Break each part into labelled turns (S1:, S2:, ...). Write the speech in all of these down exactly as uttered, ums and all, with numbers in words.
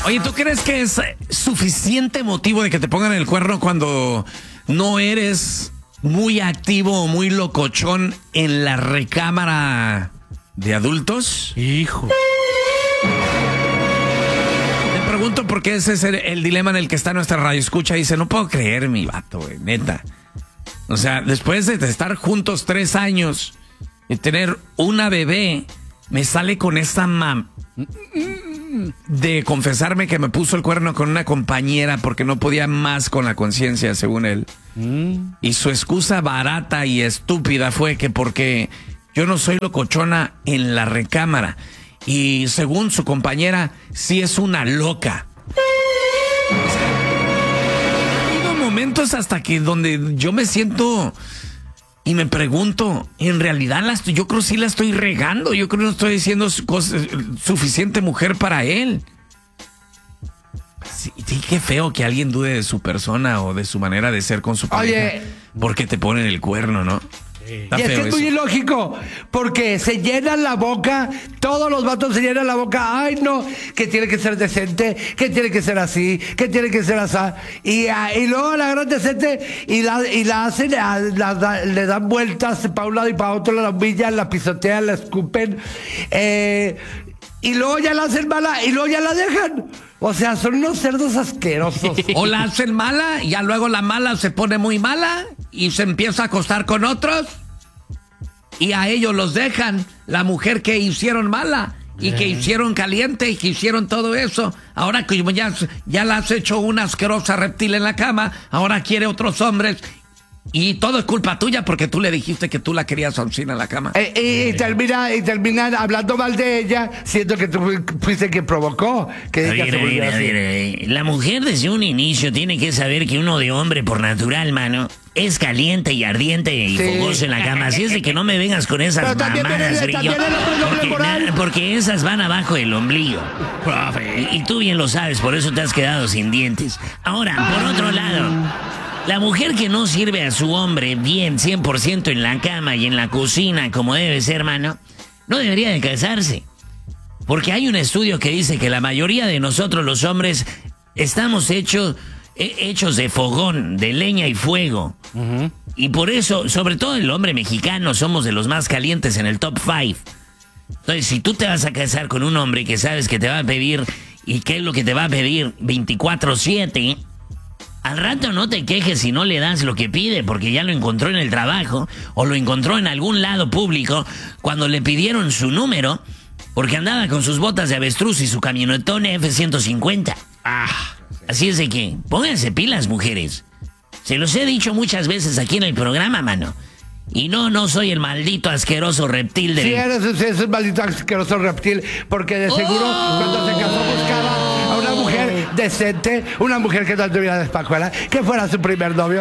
S1: Oye, ¿tú crees que es suficiente motivo de que te pongan el cuerno cuando no eres muy activo o muy locochón en la recámara de adultos?
S2: Hijo.
S1: Te pregunto porque ese es el, el dilema en el que está nuestra radio escucha. Dice, no puedo creer, mi vato, güey, neta. O sea, después de estar juntos tres años y tener una bebé, me sale con esta mam de confesarme que me puso el cuerno con una compañera porque no podía más con la conciencia, según él. Mm. Y su excusa barata y estúpida fue que porque yo no soy locochona en la recámara. Y según su compañera, sí es una loca. O sea, ha habido momentos hasta que donde yo me siento y me pregunto, en realidad la estoy, yo creo que sí la estoy regando. Yo creo que no estoy siendo cosas, suficiente mujer para él. Sí, sí, qué feo que alguien dude de su persona o de su manera de ser con su pareja. Oye, porque te ponen el cuerno, ¿no?
S3: Está y es que es muy ilógico, porque se llenan la boca, todos los vatos se llenan la boca, ay no, que tiene que ser decente, que tiene que ser así, que tiene que ser así, y, y luego la gran decente y la, y la hacen, la, la, le dan vueltas para un lado y para otro, la humillan, la pisotean, la escupen, eh, y luego ya la hacen mala y luego ya la dejan. O sea, son unos cerdos asquerosos.
S1: O la hacen mala y ya luego la mala se pone muy mala y se empieza a acostar con otros y a ellos los dejan. La mujer que hicieron mala y que hicieron caliente y que hicieron todo eso. Ahora que ya, ya la has hecho una asquerosa reptil en la cama, ahora quiere otros hombres. Y todo es culpa tuya porque tú le dijiste que tú la querías así en la cama.
S3: Eh, y, y, termina, y termina hablando mal de ella, siendo que tú fuiste quien provocó. Que
S4: a ver, a ver, a ver, la mujer desde un inicio tiene que saber que uno de hombre por natural, mano, es caliente y ardiente y sí. fogoso en la cama. Así es de que no me vengas con esas Pero mamadas, viene, grillo, porque, na, porque esas van abajo del ombligo. Profe, y tú bien lo sabes, por eso te has quedado sin dientes. Ahora, por otro lado, la mujer que no sirve a su hombre bien cien por ciento en la cama y en la cocina como debe ser, hermano, no debería de casarse. Porque hay un estudio que dice que la mayoría de nosotros los hombres estamos hechos, hechos de fogón, de leña y fuego. Uh-huh. Y por eso, sobre todo el hombre mexicano, somos de los más calientes en el top five. Entonces, si tú te vas a casar con un hombre que sabes que te va a pedir, ¿y qué es lo que te va a pedir? veinticuatro siete... Al rato no te quejes si no le das lo que pide, porque ya lo encontró en el trabajo o lo encontró en algún lado público cuando le pidieron su número, porque andaba con sus botas de avestruz y su camionetón F ciento cincuenta. Ah, así es de que pónganse pilas, mujeres. Se los he dicho muchas veces aquí en el programa, mano. Y no, no soy el maldito asqueroso reptil de...
S3: Sí, eres, eres el maldito asqueroso reptil, porque de seguro oh. cuando se casó buscaba a una mujer decente, una mujer que no tuviera despajuela, que fuera su primer novio.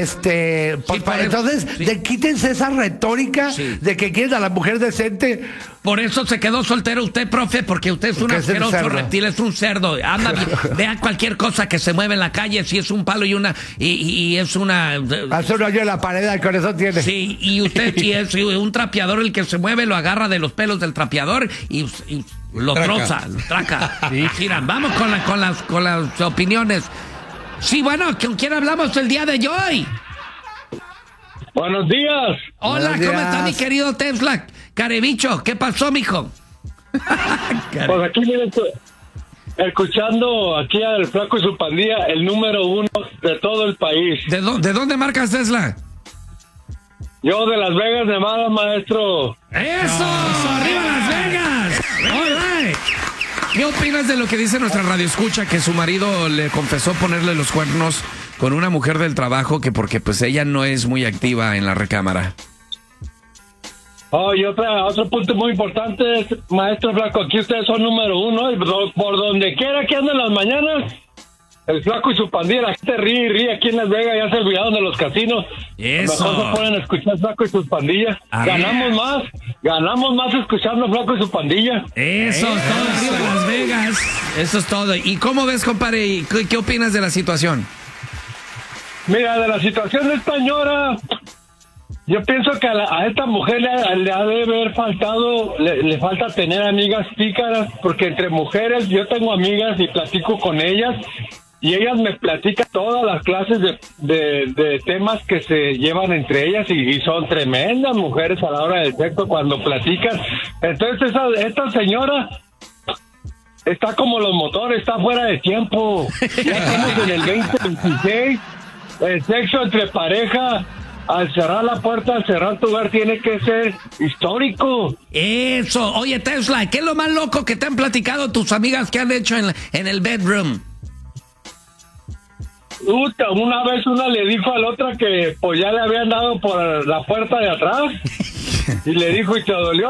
S3: Este, sí, por, para, entonces, sí. de, quítense esa retórica sí. de que quieren a la mujer decente.
S1: Por eso se quedó soltero usted, profe, porque usted es un asqueroso es reptil, es un cerdo. Anda, vea cualquier cosa que se mueve en la calle, si es un palo y una... Y, y, y es una...
S3: Hace un hoyo en la pared, con eso tiene.
S1: Sí, y usted, si es un trapeador, el que se mueve lo agarra de los pelos del trapeador y... y lo traca. troza, lo traca. Sí. Mira, vamos con, la, con, las, con las opiniones. Sí, bueno, ¿con quién hablamos el día de hoy?
S5: Buenos días.
S1: Hola,
S3: Buenos
S1: ¿cómo
S3: días.
S1: está mi querido Tesla? Carebicho, ¿qué pasó, mijo?
S5: Pues aquí miren, escuchando aquí al Flaco y su pandilla, el número uno de todo el país.
S1: ¿De, do, ¿de dónde marcas, Tesla?
S5: Yo de Las Vegas, Nevada, maestro.
S1: ¡Eso! Oh, ¡arriba Las Vegas! All right. ¿Qué opinas de lo que dice nuestra radioescucha, que su marido le confesó ponerle los cuernos con una mujer del trabajo, que porque pues ella no es muy activa en la recámara?
S5: Oh, y otra, otro punto muy importante es, maestro Flaco, aquí ustedes son número uno, y por donde quiera que anden las mañanas, el Flaco y su pandilla, la gente ríe y ríe aquí en Las Vegas, ya se olvidaron de los casinos.
S1: Eso.
S5: Mejor se ponen a escuchar Flaco y sus pandillas. A ganamos ver. más, ganamos más escuchando Flaco y su pandilla.
S1: Eso es todo, arriba Las Vegas. Eso es todo. ¿Y cómo ves, compadre? ¿Qué, qué opinas de la situación?
S5: Mira, de la situación de esta señora, yo pienso que a, la, a esta mujer le, le ha de haber faltado, le, le falta tener amigas pícaras, porque entre mujeres yo tengo amigas y platico con ellas, y ellas me platican todas las clases de, de, de temas que se llevan entre ellas, y, y son tremendas mujeres a la hora del sexo cuando platican. Entonces esa, esta señora está como los motores, está fuera de tiempo. Ya estamos en el veinte veintiséis. El sexo entre pareja, al cerrar la puerta, al cerrar tu hogar, tiene que ser histórico.
S1: Eso. Oye, Tesla, ¿qué es lo más loco que te han platicado tus amigas que han hecho en, en el bedroom?
S5: Uta, una vez una le dijo a la otra que pues ya le habían dado por la puerta de atrás y le dijo, ¿y te dolió?